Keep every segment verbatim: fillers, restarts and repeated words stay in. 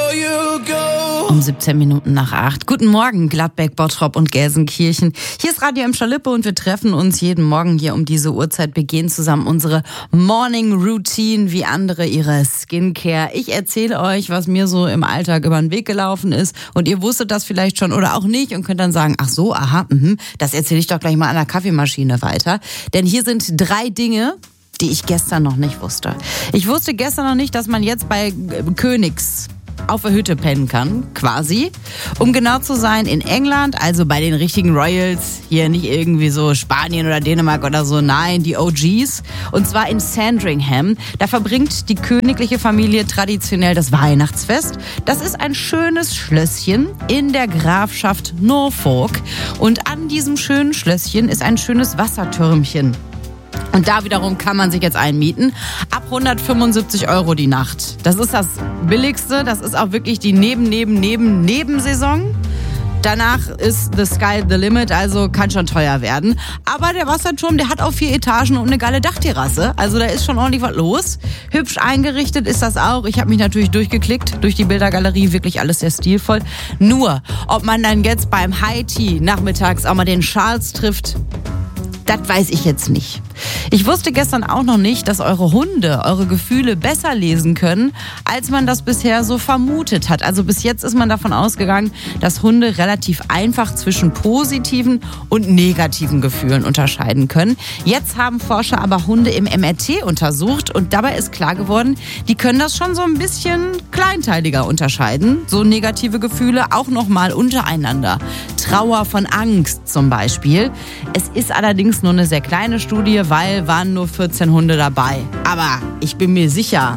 Um siebzehn Minuten nach acht. Guten Morgen, Gladbeck, Bottrop und Gelsenkirchen. Hier ist Radio Emscher Lippe und wir treffen uns jeden Morgen hier um diese Uhrzeit, begehen zusammen unsere Morning Routine, wie andere ihre Skincare. Ich erzähle euch, was mir so im Alltag über den Weg gelaufen ist und ihr wusstet das vielleicht schon oder auch nicht und könnt dann sagen, ach so, aha, mh, das erzähle ich doch gleich mal an der Kaffeemaschine weiter. Denn hier sind drei Dinge, die ich gestern noch nicht wusste. Ich wusste gestern noch nicht, dass man jetzt bei Königs auf der Hütte pennen kann, quasi. Um genau zu sein, in England, also bei den richtigen Royals, hier nicht irgendwie so Spanien oder Dänemark oder so, nein, die O Gs. Und zwar in Sandringham. Da verbringt die königliche Familie traditionell das Weihnachtsfest. Das ist ein schönes Schlösschen in der Grafschaft Norfolk. Und an diesem schönen Schlösschen ist ein schönes Wassertürmchen. Und da wiederum kann man sich jetzt einmieten. Ab hundertfünfundsiebzig Euro die Nacht. Das ist das Billigste. Das ist auch wirklich die Neben, Neben, Neben, Nebensaison. Danach ist the sky the limit, also kann schon teuer werden. Aber der Wasserturm, der hat auch vier Etagen und eine geile Dachterrasse. Also da ist schon ordentlich was los. Hübsch eingerichtet ist das auch. Ich habe mich natürlich durchgeklickt durch die Bildergalerie. Wirklich alles sehr stilvoll. Nur, ob man dann jetzt beim High Tea nachmittags auch mal den Charles trifft, das weiß ich jetzt nicht. Ich wusste gestern auch noch nicht, dass eure Hunde eure Gefühle besser lesen können, als man das bisher so vermutet hat. Also bis jetzt ist man davon ausgegangen, dass Hunde relativ einfach zwischen positiven und negativen Gefühlen unterscheiden können. Jetzt haben Forscher aber Hunde im M R T untersucht und dabei ist klar geworden, die können das schon so ein bisschen kleinteiliger unterscheiden. So negative Gefühle auch nochmal untereinander. Trauer von Angst zum Beispiel. Es ist allerdings nur eine sehr kleine Studie, weil waren nur vierzehn Hunde dabei. Aber ich bin mir sicher,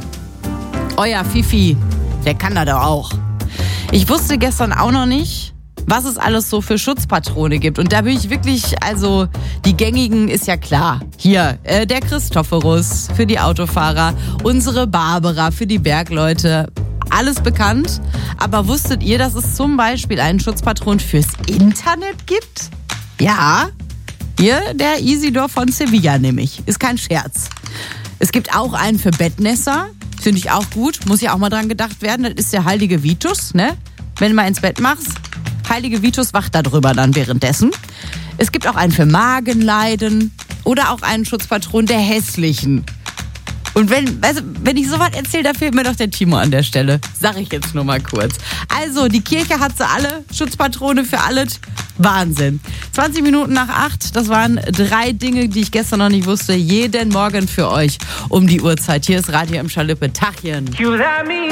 euer Fifi, der kann das doch auch. Ich wusste gestern auch noch nicht, was es alles so für Schutzpatrone gibt. Und da bin ich wirklich, also die gängigen ist ja klar. Hier, äh, der Christophorus für die Autofahrer, unsere Barbara für die Bergleute. Alles bekannt. Aber wusstet ihr, dass es zum Beispiel einen Schutzpatron fürs Internet gibt? Ja. Hier, der Isidor von Sevilla nämlich. Ist kein Scherz. Es gibt auch einen für Bettnässer. Finde ich auch gut. Muss ja auch mal dran gedacht werden. Das ist der heilige Vitus, ne? Wenn du mal ins Bett machst. Heilige Vitus wacht da drüber dann währenddessen. Es gibt auch einen für Magenleiden. Oder auch einen Schutzpatron der Hässlichen. Und wenn, also, wenn ich sowas erzähle, da fehlt mir doch der Timo an der Stelle. Sag ich jetzt nur mal kurz. Also, die Kirche hat sie alle. Schutzpatrone für alles. Wahnsinn. zwanzig Minuten nach acht. Das waren drei Dinge, die ich gestern noch nicht wusste. Jeden Morgen für euch um die Uhrzeit. Hier ist Radio Emscher Lippe. Tachchen.